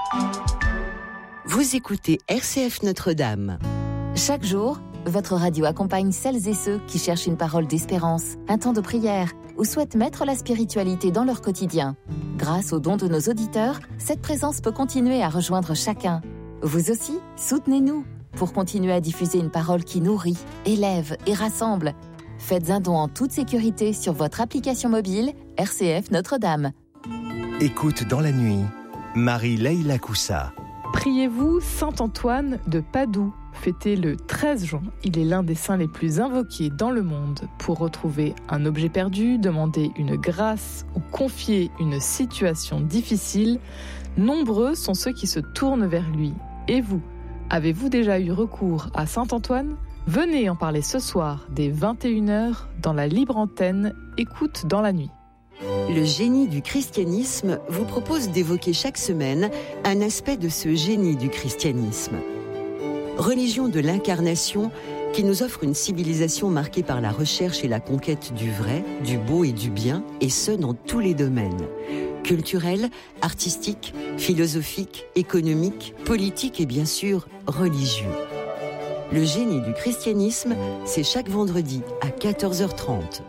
Vous écoutez RCF Notre-Dame. Chaque jour, votre radio accompagne celles et ceux qui cherchent une parole d'espérance, un temps de prière ou souhaitent mettre la spiritualité dans leur quotidien. Grâce aux dons de nos auditeurs, cette présence peut continuer à rejoindre chacun. Vous aussi, soutenez-nous pour continuer à diffuser une parole qui nourrit, élève et rassemble. Faites un don en toute sécurité sur votre application mobile RCF Notre-Dame. Écoute dans la nuit, Marie-Leila Coussa. Priez-vous Saint-Antoine de Padoue, fêté le 13 juin. Il est l'un des saints les plus invoqués dans le monde. Pour retrouver un objet perdu, demander une grâce ou confier une situation difficile, nombreux sont ceux qui se tournent vers lui. Et vous, avez-vous déjà eu recours à Saint-Antoine ? Venez en parler ce soir dès 21h dans la libre antenne Écoute dans la nuit. Le génie du christianisme vous propose d'évoquer chaque semaine un aspect de ce génie du christianisme. Religion de l'incarnation qui nous offre une civilisation marquée par la recherche et la conquête du vrai, du beau et du bien, et ce dans tous les domaines. Culturel, artistique, philosophique, économique, politique et bien sûr religieux. Le génie du christianisme, c'est chaque vendredi à 14h30.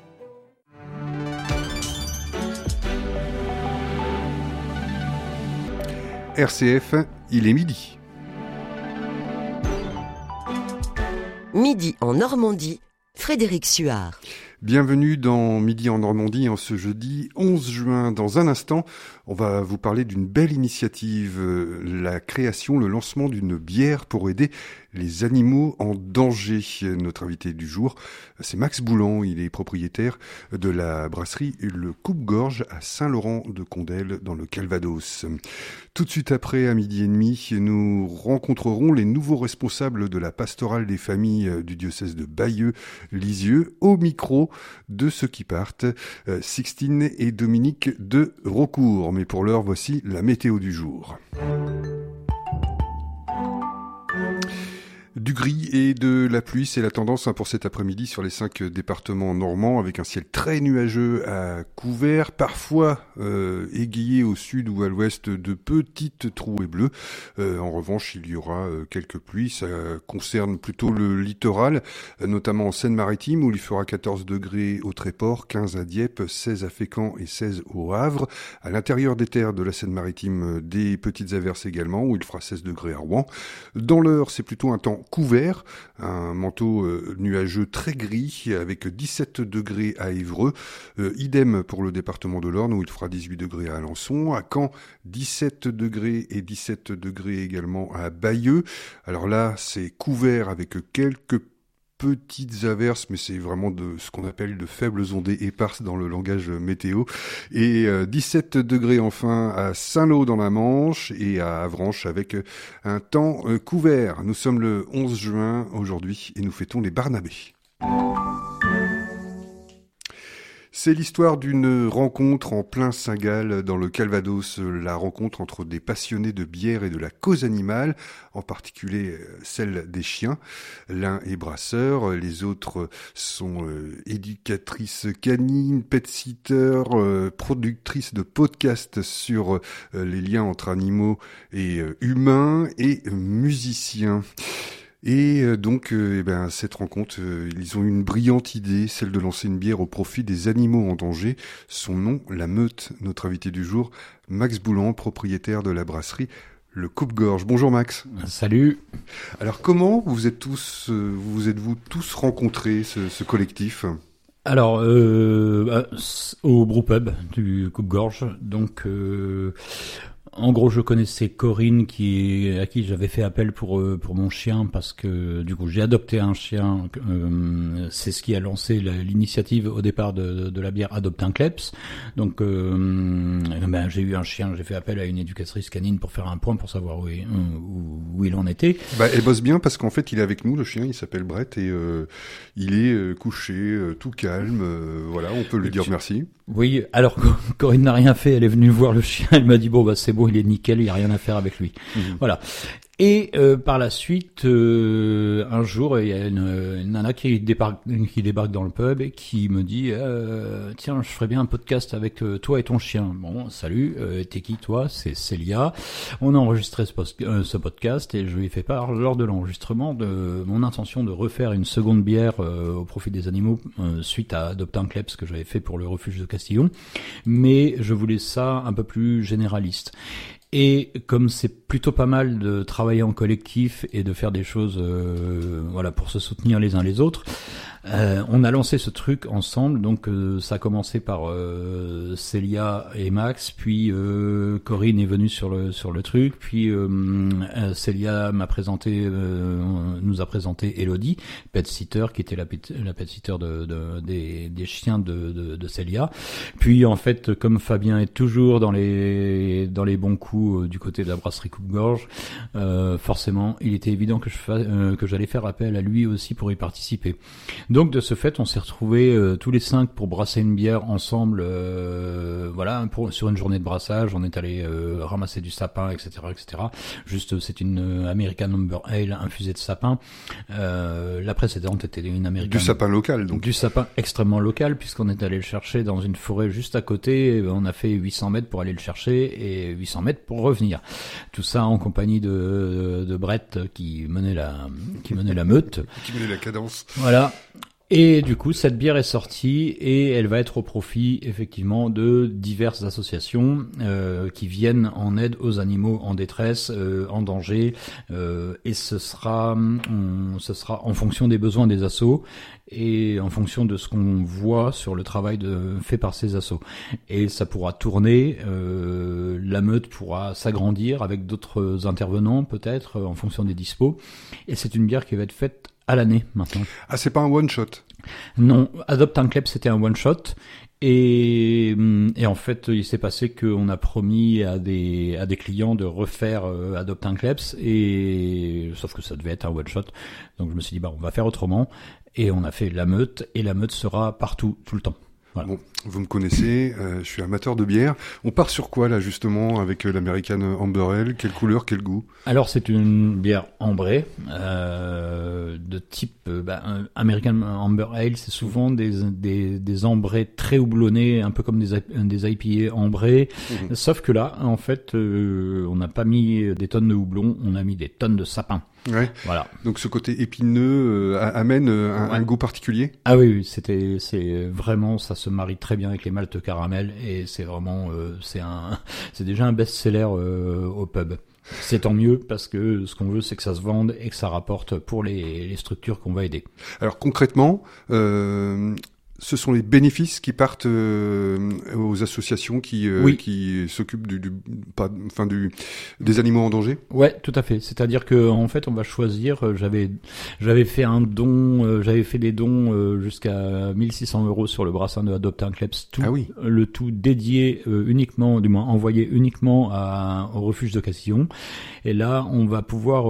RCF, il est midi. Midi en Normandie, Frédéric Suard. Bienvenue dans Midi en Normandie en ce jeudi 11 juin. Dans un instant, on va vous parler d'une belle initiative, la création, le lancement d'une bière pour aider les animaux en danger. Notre invité du jour, c'est Max Boulan. Il est propriétaire de la brasserie Le Coupe-Gorge à Saint-Laurent-de-Condel dans le Calvados. Tout de suite après, à midi et demi, nous rencontrerons les nouveaux responsables de la pastorale des familles du diocèse de Bayeux-Lisieux au micro de ceux qui partent, Sixtine et Dominique de Raucourt. Mais pour l'heure, voici la météo du jour. Du gris et de la pluie, c'est la tendance pour cet après-midi sur les 5 départements normands, avec un ciel très nuageux à couvert, parfois égayé au sud ou à l'ouest de petites trouées bleues. En revanche, il y aura quelques pluies. Ça concerne plutôt le littoral, notamment en Seine-Maritime, où il fera 14 degrés au Tréport, 15 à Dieppe, 16 à Fécamp et 16 au Havre. À l'intérieur des terres de la Seine-Maritime, des petites averses également, où il fera 16 degrés à Rouen. Dans l'Eure, c'est plutôt un temps couvert, un manteau nuageux très gris avec 17 degrés à Évreux, idem pour le département de l'Orne où il fera 18 degrés à Alençon, à Caen 17 degrés et 17 degrés également à Bayeux. Alors là c'est couvert avec quelques petites averses, mais c'est vraiment de ce qu'on appelle de faibles ondées éparses dans le langage météo. Et 17 degrés enfin à Saint-Lô dans la Manche et à Avranches avec un temps couvert. Nous sommes le 11 juin aujourd'hui et nous fêtons les Barnabés. C'est l'histoire d'une rencontre en plein Saint-Gall dans le Calvados, la rencontre entre des passionnés de bière et de la cause animale, en particulier celle des chiens. L'un est brasseur, les autres sont éducatrices canines, pet-sitters, productrices de podcasts sur les liens entre animaux et humains et musiciens. Et donc, cette rencontre, ils ont eu une brillante idée, celle de lancer une bière au profit des animaux en danger. Son nom, La Meute. Notre invité du jour, Max Boulan, propriétaire de la brasserie Le Coupe-Gorge. Bonjour Max. Salut. Alors, comment vous êtes-vous tous rencontrés, ce collectif ? Alors, au brewpub du Coupe-Gorge, donc... En gros, je connaissais Corinne à qui j'avais fait appel pour mon chien parce que du coup j'ai adopté un chien. C'est ce qui a lancé l'initiative au départ de la bière Adopte un Kleps. Donc j'ai eu un chien, j'ai fait appel à une éducatrice canine pour faire un point pour savoir où il en était. Elle bosse bien parce qu'en fait il est avec nous, le chien, il s'appelle Brett et il est couché, tout calme. Voilà, on peut lui dire merci. Oui, alors Corinne n'a rien fait, elle est venue voir le chien, elle m'a dit bon c'est bon, il est nickel, il n'y a rien à faire avec lui. Voilà. Et par la suite, un jour, il y a une nana qui débarque dans le pub et qui me dit tiens, je ferais bien un podcast avec toi et ton chien. Bon, salut, t'es qui toi? C'est Célia. On a enregistré ce podcast et je lui ai fait part lors de l'enregistrement de mon intention de refaire une seconde bière au profit des animaux suite à Adopte un Kleps que j'avais fait pour le refuge de Castillon. Mais je voulais ça un peu plus généraliste. Et comme c'est plutôt pas mal de travailler en collectif et de faire des choses voilà, pour se soutenir les uns les autres, on a lancé ce truc ensemble. Donc ça a commencé par Célia et Max, puis Corinne est venue sur le truc, puis Célia nous a présenté Elodie, pet sitter, qui était la pet sitter des chiens de Célia. Puis en fait, comme Fabien est toujours dans les bons coups du côté de la brasserie Coupe-Gorge, forcément il était évident que j'allais faire appel à lui aussi pour y participer. Donc de ce fait, on s'est retrouvés tous les 5 pour brasser une bière ensemble, voilà, sur une journée de brassage. On est allé ramasser du sapin, etc., etc. Juste, c'est une American Amber Ale infusée de sapin. La précédente était une American... Du sapin local, donc. Du sapin extrêmement local, puisqu'on est allé le chercher dans une forêt juste à côté. On a fait 800 mètres pour aller le chercher et 800 mètres pour revenir. Tout ça en compagnie de Brett qui menait la meute. Qui menait la cadence. Voilà. Et du coup, cette bière est sortie et elle va être au profit effectivement de diverses associations qui viennent en aide aux animaux en détresse, en danger, et ce sera en fonction des besoins des assos et en fonction de ce qu'on voit sur le travail fait par ces assos. Et ça pourra tourner, la meute pourra s'agrandir avec d'autres intervenants peut-être en fonction des dispos. Et c'est une bière qui va être faite à l'année maintenant. Ah, c'est pas un one shot? Non, Adopte un Kleps c'était un one shot. Et en fait, il s'est passé qu'on a promis à des clients de refaire Adopte un Kleps, et sauf que ça devait être un one shot. Donc je me suis dit on va faire autrement, et on a fait la meute, et la meute sera partout tout le temps. Voilà. Bon, vous me connaissez, je suis amateur de bière. On part sur quoi là justement avec l'American Amber Ale? Quelle couleur, quel goût? Alors c'est une bière ambrée de type American Amber Ale. C'est souvent des ambrés très houblonnés, un peu comme des IPA ambrés. Mmh. Sauf que là, en fait, on n'a pas mis des tonnes de houblon, on a mis des tonnes de sapin. Ouais. Voilà. Donc ce côté épineux amène un goût particulier. Ah oui, c'est vraiment, ça se marie très bien avec les maltes caramel, et c'est vraiment c'est déjà un best-seller au pub. C'est tant mieux, parce que ce qu'on veut, c'est que ça se vende et que ça rapporte pour les structures qu'on va aider. Alors concrètement, ce sont les bénéfices qui partent aux associations qui s'occupent des animaux en danger. Ouais, tout à fait. C'est-à-dire que en fait, on va choisir. J'avais fait un don, j'avais fait des dons jusqu'à 1 600 € sur le brassin de Adopte un Kleps. Le tout dédié uniquement, du moins envoyé uniquement au refuge de Castillon. Et là, on va pouvoir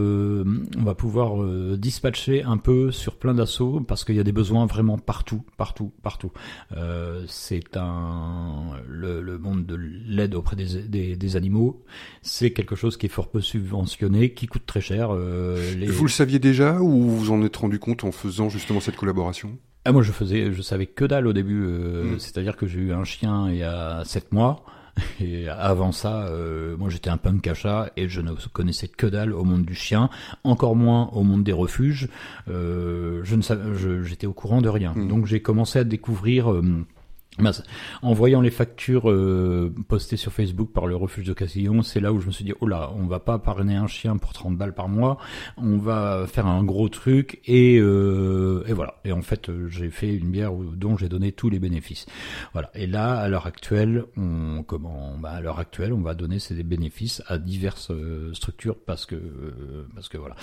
dispatcher un peu sur plein d'assauts, parce qu'il y a des besoins vraiment partout. C'est le monde de l'aide auprès des animaux. C'est quelque chose qui est fort peu subventionné, qui coûte très cher. Vous le saviez déjà, ou vous vous en êtes rendu compte en faisant justement cette collaboration? Moi, je savais que dalle au début. C'est-à-dire que j'ai eu un chien il y a 7 mois. Et avant ça, moi j'étais un punk à chat et je ne connaissais que dalle au monde du chien, encore moins au monde des refuges. J'étais au courant de rien. Donc j'ai commencé à découvrir en voyant les factures postées sur Facebook par le refuge de Castillon. C'est là où je me suis dit, oh là, on va pas parrainer un chien pour 30 balles par mois, on va faire un gros truc, et voilà. Et en fait, j'ai fait une bière dont j'ai donné tous les bénéfices. Voilà. Et là, à l'heure actuelle, on va donner ces bénéfices à diverses structures, parce que voilà.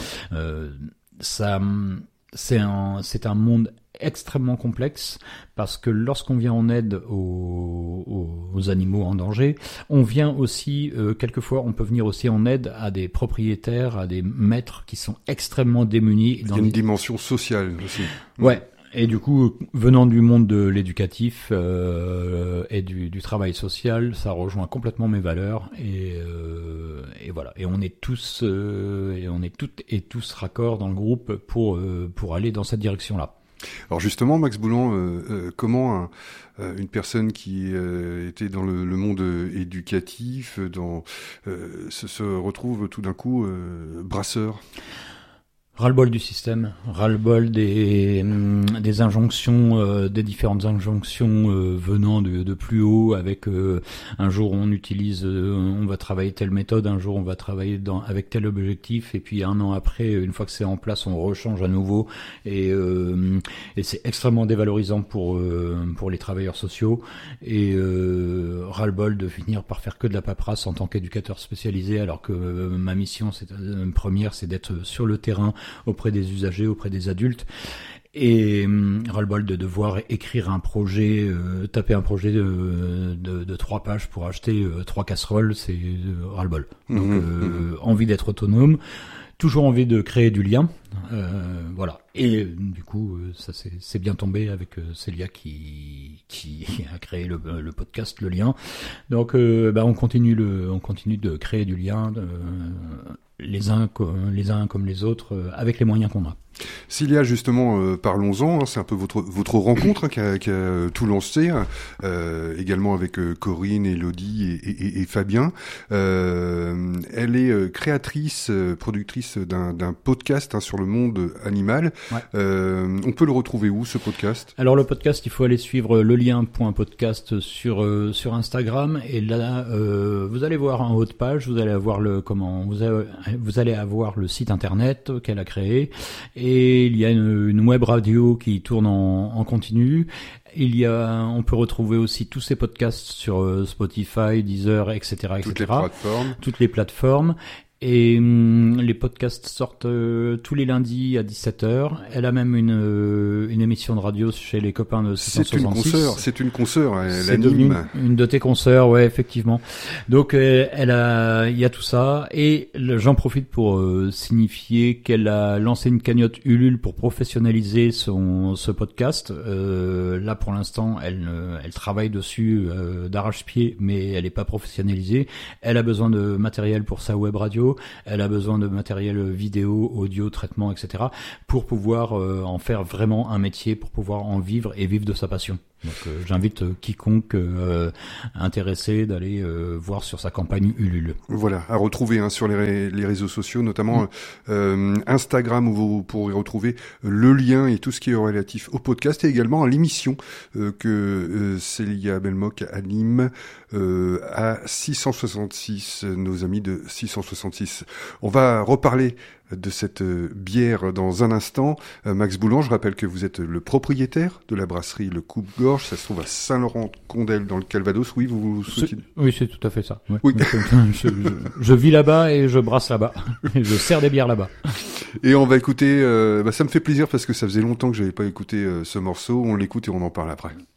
C'est un monde extrêmement complexe, parce que lorsqu'on vient en aide aux animaux en danger, on vient aussi, quelquefois, on peut venir aussi en aide à des propriétaires, à des maîtres qui sont extrêmement démunis. Il y a une dimension sociale aussi. Ouais. Et du coup, venant du monde de l'éducatif et du travail social, ça rejoint complètement mes valeurs, et Et voilà. Et on est toutes et tous raccords dans le groupe pour aller dans cette direction-là. Alors justement, Max Boulan, comment une personne qui était dans le monde éducatif se retrouve tout d'un coup brasseur? Ras-le-bol du système, ras-le-bol des injonctions, des différentes injonctions venant de plus haut, avec un jour on va travailler telle méthode, un jour on va travailler avec tel objectif, et puis un an après, une fois que c'est en place, on rechange à nouveau, et c'est extrêmement dévalorisant pour les travailleurs sociaux, et ras-le-bol de finir par faire que de la paperasse en tant qu'éducateur spécialisé, alors que ma mission première, c'est d'être sur le terrain, auprès des usagers, auprès des adultes, et ras-le-bol de devoir écrire un projet, taper un projet de 3 pages pour acheter 3 casseroles, c'est ras-le-bol. Donc envie d'être autonome, toujours envie de créer du lien, voilà. Et du coup, ça c'est bien tombé avec Célia qui a créé le podcast Le Lien. Donc on continue de créer du lien, les uns comme les autres, avec les moyens qu'on a. Célia, justement, parlons-en, c'est un peu votre rencontre qui a tout lancé, également avec Corinne, Elodie et Fabien. Elle est créatrice, productrice d'un podcast sur le monde animal. Ouais. On peut le retrouver où, ce podcast? Alors le podcast, il faut aller suivre lelien.podcast sur Instagram, et là vous allez voir en haut de page, vous allez avoir vous allez avoir le site internet qu'elle a créé, et il y a une web radio qui tourne en continu. On peut retrouver aussi tous ces podcasts sur Spotify, Deezer, etc., etc. Toutes les plateformes. Et les podcasts sortent tous les lundis à 17h. Elle a même une émission de radio chez les copains de 666. C'est une consoeur, elle anime. Une de tes consoeurs, ouais, effectivement. Donc il y a tout ça, et j'en profite pour signifier qu'elle a lancé une cagnotte Ulule pour professionnaliser ce podcast. Là pour l'instant, elle travaille dessus d'arrache-pied, mais elle n'est pas professionnalisée. Elle a besoin de matériel pour sa web radio. Elle a besoin de matériel vidéo, audio, traitement, etc. pour pouvoir en faire vraiment un métier, pour pouvoir en vivre et vivre de sa passion. Donc j'invite quiconque intéressé d'aller voir sur sa campagne Ulule. Voilà, à retrouver sur les réseaux sociaux, notamment Instagram, où vous pourrez retrouver le lien et tout ce qui est relatif au podcast, et également à l'émission que Célia Belmoc anime à 666, nos amis de 666. On va reparler de cette bière dans un instant. Max Boulan, je rappelle que vous êtes le propriétaire de la brasserie Le Coupe-Gorge. Ça se trouve à Saint-Laurent-Condel dans le Calvados. Oui, vous souhaitez... Oui, c'est tout à fait ça. Ouais. Oui. Je vis là-bas et je brasse là-bas. Et je sers des bières là-bas. Et on va écouter... ça me fait plaisir parce que ça faisait longtemps que j'avais pas écouté ce morceau. On l'écoute et on en parle après.